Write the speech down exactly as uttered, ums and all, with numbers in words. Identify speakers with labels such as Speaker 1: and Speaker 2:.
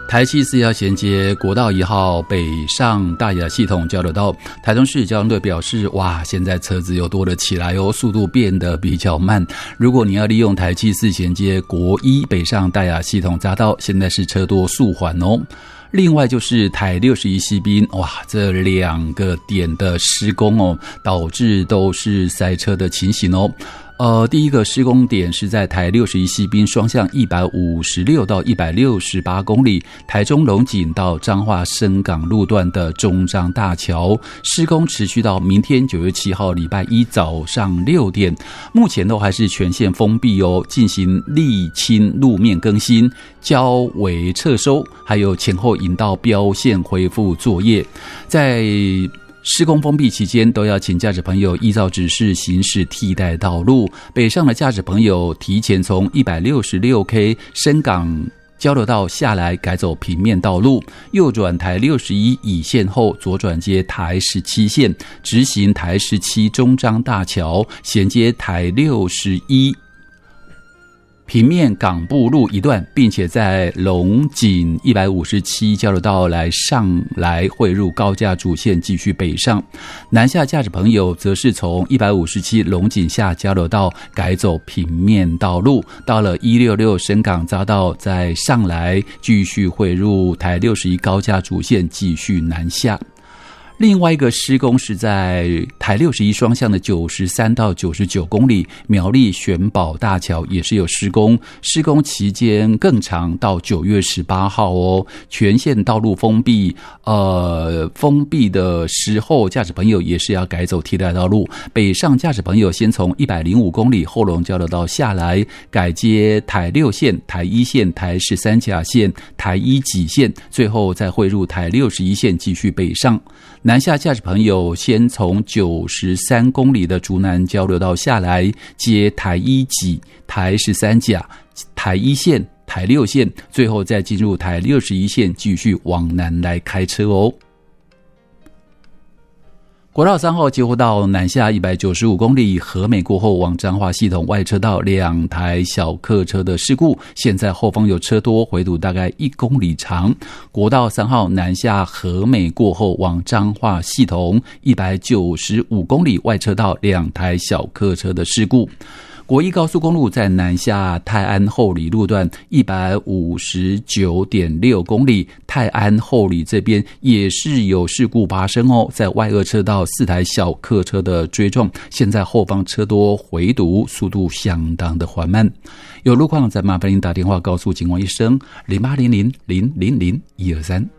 Speaker 1: 台七四要衔接国道一号北上大雅系统交流道，台中市交通队表示，哇，现在车子又多了起来哦，速度变得比较慢。如果你要利用台七四衔接国一北上大雅系统匝道，现在是车多速缓哦。另外就是台六十一西滨，哇，这两个点的施工哦，导致都是塞车的情形哦。呃，第一个施工点是在台六十一西滨双向一百五十六到一百六十八公里，台中龙井到彰化深港路段的中彰大桥，施工持续到明天九月七号礼拜一早上六点，目前都还是全线封闭哦，进行沥青路面更新、交围撤收，还有前后引道标线恢复作业。在施工封闭期间，都要请驾驶朋友依照指示行驶替代道路。北上的驾驶朋友提前从 一百六十六 K 深港交流道下来，改走平面道路，右转台六十一乙线后，左转接台十七线，直行台十七中彰大桥，衔接台六十一平面港部路一段，并且在龙井一百五十七交流道来上来汇入高架主线，继续北上。南下驾驶朋友则是从一百五十七龙井下交流道改走平面道路，到了一六六深港匝道再上来，继续汇入台六十一高架主线，继续南下。另外一个施工是在台六十一双向的九十三到九十九公里，苗栗玄宝大桥也是有施工，施工期间更长，到九月十八号哦，全线道路封闭。呃，封闭的时候，驾驶朋友也是要改走替代道路。北上驾驶朋友先从一百零五公里后龙交流道下来，改接台六线、台一线、台十三甲线、台一己线，最后再汇入台六十一线，继续北上。南下驾驶朋友先从九十三公里的竹南交流道下来，接台一己、台十三甲、台一线、台六线，最后再进入台六十一线，继续往南来开车哦。国道三号接获到南下一百九十五公里和美过后往彰化系统外车道两台小客车的事故，现在后方有车多，回堵大概一公里长。国道三号南下和美过后往彰化系统一百九十五公里外车道两台小客车的事故。国一高速公路在南下泰安后里路段一百五十九点六公里，泰安后里这边也是有事故发生哦，在外二车道四台小客车的追撞，现在后方车多回堵，速度相当的缓慢。有路况再麻烦您打电话告诉警方一声零八零零零零零一二三。